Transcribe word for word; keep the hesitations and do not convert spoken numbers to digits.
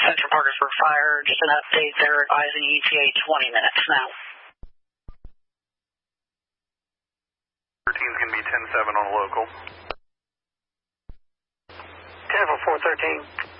Central Parkersburg Fire, just an update. They're advising E T A twenty minutes now. thirteen is going to be ten seven on the local. ten four thirteen.